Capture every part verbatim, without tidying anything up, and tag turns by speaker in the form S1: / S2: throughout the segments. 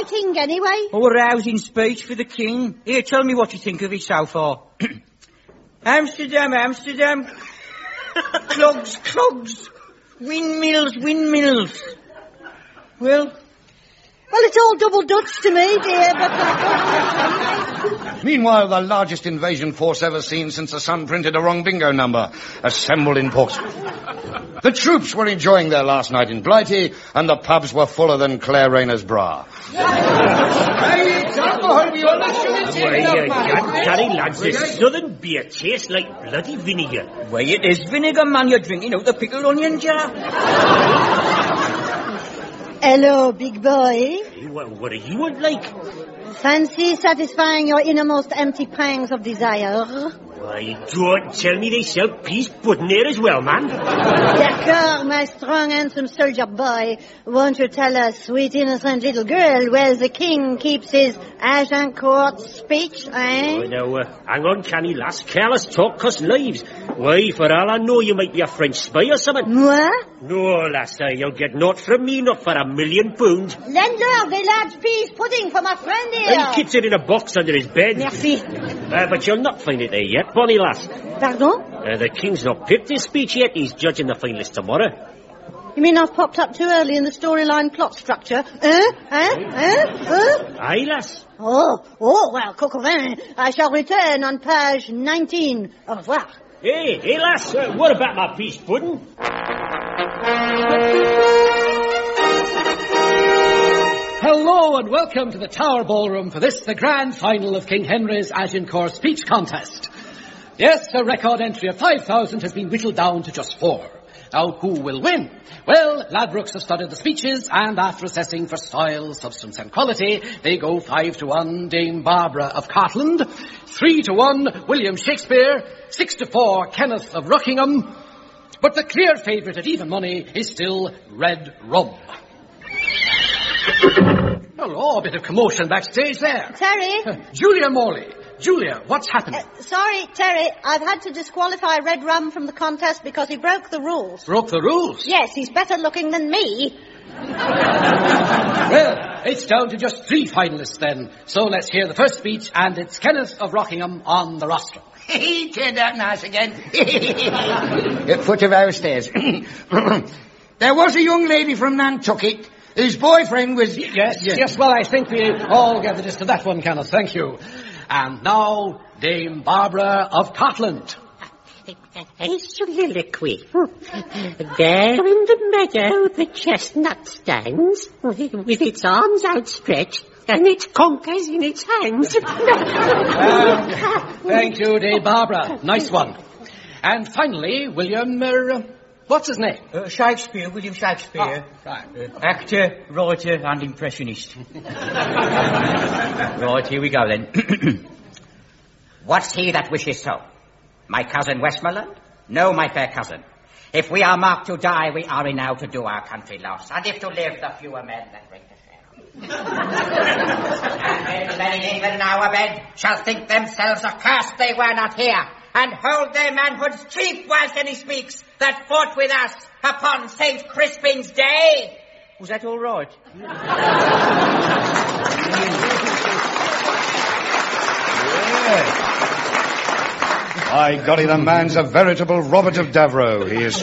S1: think, anyway?
S2: Oh, a rousing speech for the king. Here, tell me what you think of it so far. Amsterdam, Amsterdam. Clogs, clogs. Windmills, windmills. Well...
S1: Well, it's all double Dutch to me, dear, but...
S3: Meanwhile, the largest invasion force ever seen since the Sun printed a wrong bingo number, assembled in Portsmouth. The troops were enjoying their last night in Blighty, and the pubs were fuller than Claire Rayner's bra.
S4: Carry lads, there's nothing beer tastes like bloody vinegar.
S2: Why, it is vinegar, man, you're drinking out the pickled onion jar.
S1: Hello, big boy.
S4: What, what do you want, like?
S1: Fancy satisfying your innermost empty pangs of desire?
S4: Why, don't tell me they sell peas pudding here as well, man.
S1: D'accord, my strong, handsome soldier boy. Won't you tell us, sweet, innocent little girl, where the king keeps his Agincourt speech, eh?
S4: Oh, now, uh, hang on, canny lass. Careless talk costs lives. Why, for all I know, you might be a French spy or something.
S1: Moi?
S4: No, lass, uh, you'll get naught from me, not for a million pounds.
S1: Lender, the large peas pudding for my friend here.
S4: He keeps it in a box under his bed.
S1: Merci.
S4: Uh, but you'll not find it there yet, bonny lass.
S1: Pardon?
S4: Uh, the king's not picked his speech yet. He's judging the finalists tomorrow.
S1: You mean I've popped up too early in the storyline plot structure? Eh? Eh? Eh? Eh?
S4: Aye, lass.
S1: Oh, oh, well, coq au vin. I shall return on page nineteen. Au revoir.
S4: Hey, hey, lass, uh, what about my peas pudding?
S5: Hello and welcome to the Tower Ballroom for this, the grand final of King Henry's Agincourt speech contest. Yes, a record entry of five thousand has been whittled down to just four. Now, who will win? Well, Ladbrokes have studied the speeches, and after assessing for style, substance and quality, they go five to one Dame Barbara of Cartland, three to one William Shakespeare, six to four Kenneth of Rockingham, but the clear favourite at even money is still Red Rum. Hello, a bit of commotion backstage there.
S1: Terry?
S5: Julia Morley. Julia, what's happening?
S1: Uh, sorry, Terry, I've had to disqualify Red Rum from the contest because he broke the rules.
S5: Broke the rules?
S1: Yes, he's better looking than me.
S5: Well, it's down to just three finalists then. So let's hear the first speech, and it's Kenneth of Rockingham on the rostrum.
S2: He turned out nice again.
S3: Foot of our stairs. There was a young lady from Nantucket whose boyfriend was...
S5: Yes, yes, yes, well, I think we all get the gist of that one, Kenneth. Thank you. And now, Dame Barbara of Cartland.
S6: A soliloquy. There in the meadow the chestnut stands, with its arms outstretched and its conkers in its hands.
S5: um, thank you, Dame Barbara. Nice one. And finally, William... Uh, what's his name?
S2: Uh, Shakespeare, William Shakespeare.
S5: Oh, right.
S2: uh, actor, writer, and impressionist. Right, here we go then.
S7: What's he that wishes so? My cousin Westmoreland? No, my fair cousin. If we are marked to die, we are enow to do our country loss. And if to live, the fewer men that bring to share. And men in England now abed shall think themselves accursed they were not here, and hold their manhoods cheap whilst any speaks that fought with us upon Saint Crispin's day.
S2: Was that all right?
S3: Yeah. By golly, the man's a veritable Robert of Davro. He is...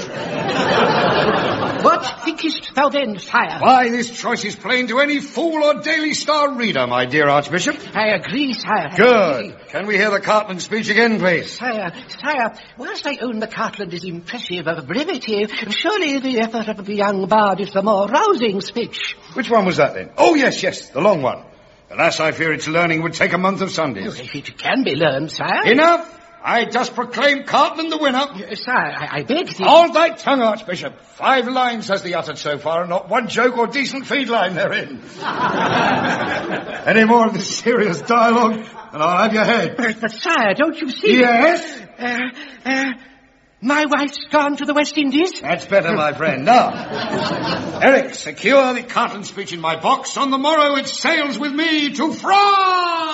S5: What thinkest thou then, sire?
S3: Why, this choice is plain to any fool or Daily Star reader, my dear Archbishop.
S5: I agree, sire.
S3: Good. Can we hear the Cartland speech again, please?
S5: Sire, sire, whilst I own the Cartland is impressive of brevity, surely the effort of the young bard is the more rousing speech.
S3: Which one was that, then? Oh, yes, yes, the long one. Alas, I fear its learning would take a month of Sundays.
S5: Oh, if it can be learned, sire.
S3: Enough! I just proclaim Cartland the winner.
S5: Uh, sire, I, I beg thee...
S3: Hold thy tongue, Archbishop. Five lines has he uttered so far, and not one joke or decent feed line therein. Any more of this serious dialogue, and I'll have your head.
S5: But, but sire, don't you see...
S3: Yes?
S5: Uh, uh, my wife's gone to the West Indies.
S3: That's better, my friend. Now, Eric, secure the Cartland speech in my box. On the morrow it sails with me to France!